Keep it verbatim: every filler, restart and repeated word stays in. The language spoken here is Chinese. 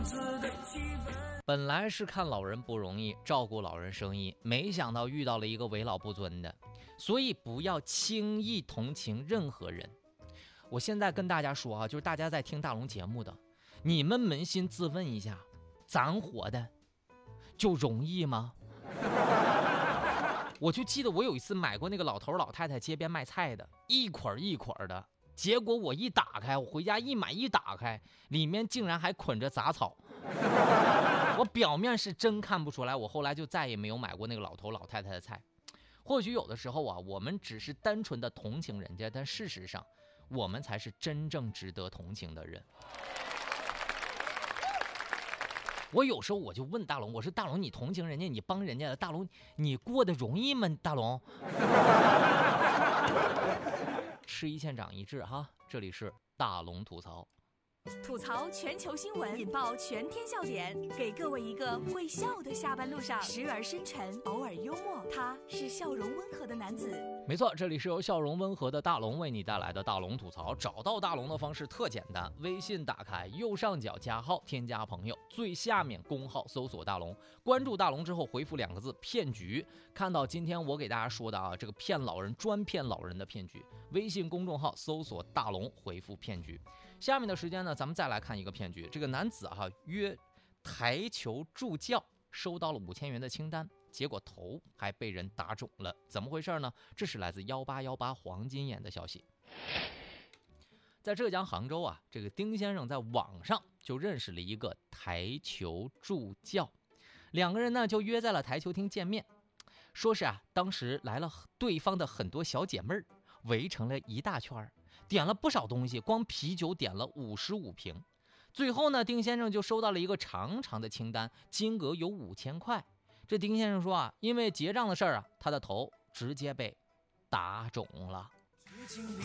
本来是看老人不容易，照顾老人生意，没想到遇到了一个为老不尊的，所以不要轻易同情任何人。我现在跟大家说啊，就是大家在听大龙节目的，你们扪心自问一下，咱活的就容易吗？我就记得我有一次买过那个老头老太太街边卖菜的，一捆一捆的，结果我一打开，我回家一买一打开，里面竟然还捆着杂草。我表面是真看不出来，我后来就再也没有买过那个老头老太太的菜。或许有的时候啊，我们只是单纯的同情人家，但事实上我们才是真正值得同情的人。我有时候我就问大龙，我说大龙，你同情人家，你帮人家的，大龙你过得容易吗？大龙吃一堑长一智哈，这里是大龙吐槽。 吐槽全球新闻，引爆全天笑点，给各位一个会笑的下班路上，时而深沉，偶尔幽默，他是笑容温和的男子。 没错，这里是由笑容温和的大龙为你带来的大龙吐槽。找到大龙的方式特简单，微信打开右上角加号，添加朋友，最下面公号搜索大龙，关注大龙之后回复两个字骗局，看到今天我给大家说的啊，这个骗老人专骗老人的骗局，微信公众号搜索大龙，回复骗局。下面的时间呢，咱们再来看一个骗局。这个男子哈、啊、约台球助教，收到了五千元的清单，结果头还被人打肿了，怎么回事呢？这是来自幺八幺八黄金眼的消息。在浙江杭州啊，这个丁先生在网上就认识了一个台球助教，两个人呢就约在了台球厅见面。说是啊，当时来了对方的很多小姐妹儿，围成了一大圈，点了不少东西，光啤酒点了五十五瓶。最后呢，丁先生就收到了一个长长的清单，金额有五千块。这丁先生说啊，因为结账的事儿啊，他的头直接被打肿了。